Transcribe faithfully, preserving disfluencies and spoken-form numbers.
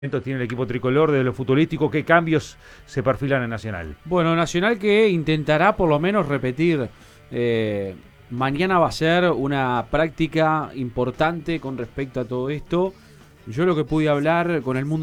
Tiene el equipo tricolor de lo futbolístico? ¿Qué cambios se perfilan en Nacional? Bueno, Nacional que intentará por lo menos repetir. Eh, mañana va a ser una práctica importante con respecto a todo esto. Yo lo que pude hablar con el mundo